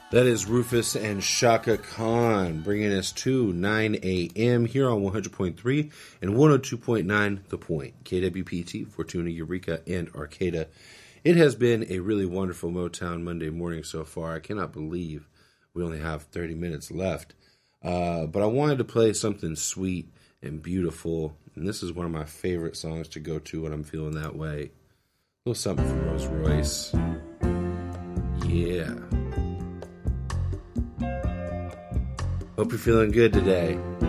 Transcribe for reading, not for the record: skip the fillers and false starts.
That is Rufus and Shaka Khan bringing us to 9 a.m. here on 100.3 and 102.9 The Point. KWPT, Fortuna, Eureka, and Arcata. It has been a really wonderful Motown Monday morning so far. I cannot believe we only have 30 minutes left. But I wanted to play something sweet and beautiful. And this is one of my favorite songs to go to when I'm feeling that way. A little something from Rose Royce. Yeah. Hope you're feeling good today.